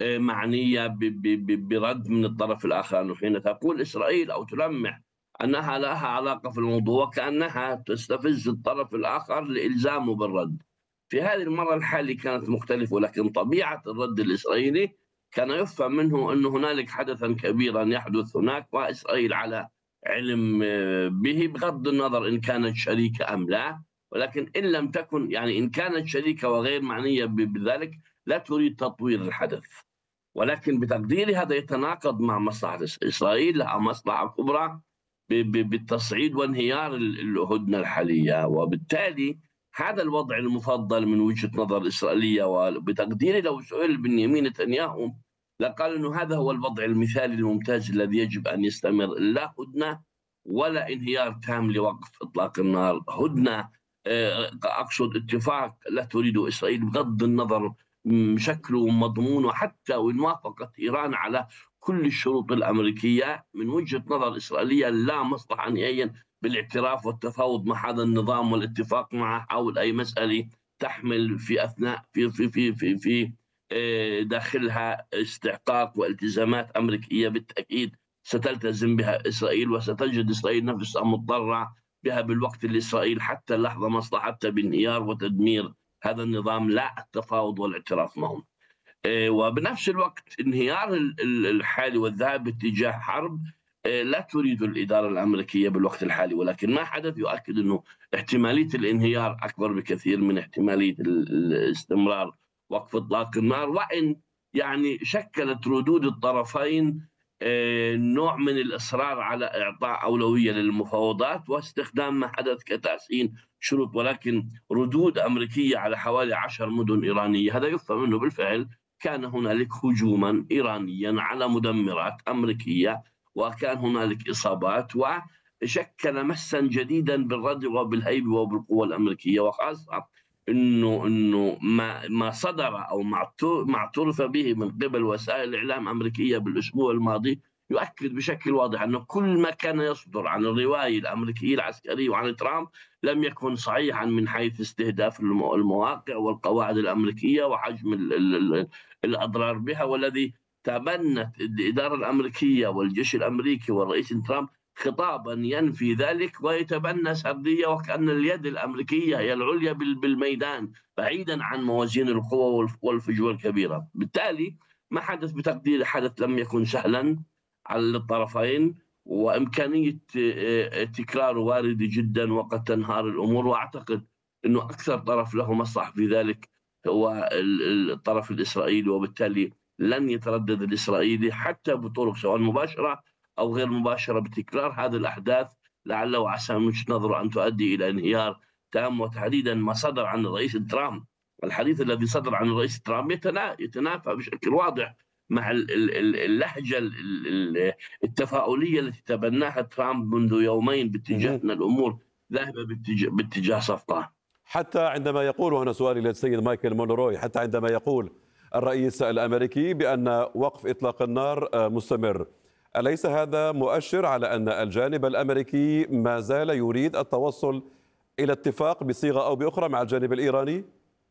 معنية برد من الطرف الآخر، حين تقول إسرائيل أو تلمح أنها لها علاقة في الموضوع وكأنها تستفز الطرف الآخر لإلزامه بالرد. في هذه المرة الحالة كانت مختلفة، ولكن طبيعة الرد الإسرائيلي كان يفهم منه أن هنالك حدثا كبيرا يحدث هناك وإسرائيل على علم به، بغض النظر إن كانت شريكة أم لا. ولكن إن لم تكن، يعني إن كانت شريكة وغير معنية بذلك، لا تريد تطوير الحدث. ولكن بتقديري هذا يتناقض مع مصلحة إسرائيل، لها مصلحة كبرى بالتصعيد وانهيار الهدنة الحالية، وبالتالي هذا الوضع المفضل من وجهة نظر الإسرائيلية. وبتقديري لو سئل بنيامين نتنياهو لقال أنه هذا هو الوضع المثالي الممتاز الذي يجب أن يستمر، لا هدنة ولا انهيار تام لوقف إطلاق النار. هدنة، أقصد اتفاق، لا تريد إسرائيل بغض النظر شكله ومضمونه، حتى وإن وافقت إيران على كل الشروط الأمريكية. من وجهة نظر إسرائيلية لا مصلحة نهائيا بالاعتراف والتفاوض مع هذا النظام والاتفاق معه حول أي مسألة تحمل في أثناء في داخلها استحقاق والتزامات أمريكية بالتأكيد ستلتزم بها إسرائيل، وستجد إسرائيل نفسها مضطرة بها بالوقت اللي إسرائيل حتى اللحظة مصلحتها بانهيار وتدمير هذا النظام، لا التفاوض والاعتراف معهم. وبنفس الوقت انهيار الحالي والذهاب باتجاه حرب لا تريد الإدارة الأمريكية بالوقت الحالي. ولكن ما حدث يؤكد أنه احتمالية الانهيار أكبر بكثير من احتمالية الاستمرار وقف إطلاق النار، وإن يعني شكلت ردود الطرفين نوع من الإصرار على إعطاء أولوية للمفاوضات واستخدام ما حدث كتحسين شروط. ولكن ردود أمريكية على حوالي 10 مدن إيرانية، هذا يفهم أنه بالفعل كان هنالك هجوما إيرانيا على مدمرات أمريكية، وكان هنالك إصابات، وشكل مسا جديدا بالرد وبالهيبة وبالقوة الأمريكية. وخاصة انه ما صدر او ما اعترف به من قبل وسائل الاعلام الامريكيه بالاسبوع الماضي يؤكد بشكل واضح انه كل ما كان يصدر عن الروايه الامريكيه العسكريه وعن ترامب لم يكن صحيحا من حيث استهداف المواقع والقواعد الامريكيه وحجم الاضرار بها، والذي تبنت الاداره الامريكيه والجيش الامريكي والرئيس ترامب خطابا ينفي ذلك ويتبنى سردية وكأن اليد الأمريكية هي العليا بالميدان، بعيدا عن موازين القوى والفجوة الكبيرة. بالتالي ما حدث بتقدير حدث لم يكن سهلا على الطرفين، وإمكانية تكراره واردة جدا وقد تنهار الأمور. وأعتقد أنه أكثر طرف له مصلحة في ذلك هو الطرف الإسرائيلي، وبالتالي لن يتردد الإسرائيلي حتى بطرق سواء مباشرة أو غير مباشرة بتكرار هذه الأحداث، لعل وعسى من وجهة نظره أن تؤدي إلى انهيار تام. وتحديدا ما صدر عن الرئيس ترامب، الحديث الذي صدر عن الرئيس ترامب يتنافى بشكل واضح مع اللهجة التفاؤلية التي تبناها ترامب منذ يومين باتجاه أن الأمور ذاهبة باتجاه صفقة. حتى عندما يقول، وهنا سؤالي للسيد مايكل مونروي، حتى عندما يقول الرئيس الأمريكي بأن وقف إطلاق النار مستمر، أليس هذا مؤشر على أن الجانب الأمريكي ما زال يريد التوصل إلى اتفاق بصيغة أو بأخرى مع الجانب الإيراني؟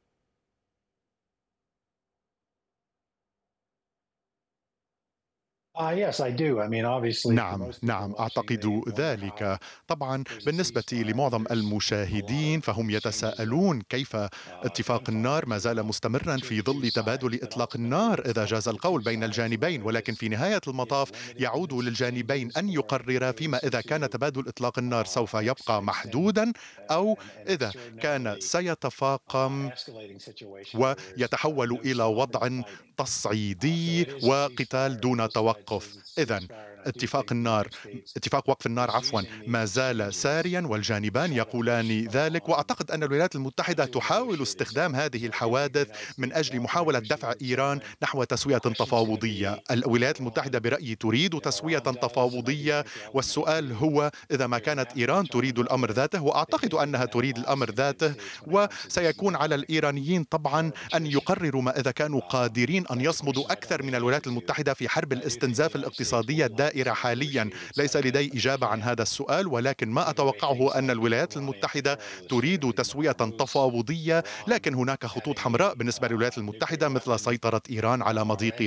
نعم أعتقد ذلك. طبعا بالنسبة لمعظم المشاهدين فهم يتساءلون كيف اتفاق النار ما زال مستمرا في ظل تبادل إطلاق النار إذا جاز القول بين الجانبين، ولكن في نهاية المطاف يعود للجانبين أن يقررا فيما إذا كان تبادل إطلاق النار سوف يبقى محدودا أو إذا كان سيتفاقم ويتحول إلى وضع تصعيدي وقتال دون توقف. إذن اتفاق وقف النار ما زال ساريا والجانبان يقولان ذلك. وأعتقد أن الولايات المتحدة تحاول استخدام هذه الحوادث من أجل محاولة دفع إيران نحو تسوية تفاوضية. الولايات المتحدة برأيي تريد تسوية تفاوضية، والسؤال هو إذا ما كانت إيران تريد الأمر ذاته، وأعتقد أنها تريد الأمر ذاته، وسيكون على الإيرانيين طبعا أن يقرروا ما إذا كانوا قادرين أن يصمدوا أكثر من الولايات المتحدة في حرب الاستنزاف الاقتصادية الدائرة حاليا. ليس لدي إجابة عن هذا السؤال، ولكن ما أتوقعه أن الولايات المتحدة تريد تسوية تفاوضية، لكن هناك خطوط حمراء بالنسبة للولايات المتحدة مثل سيطرة إيران على مضيق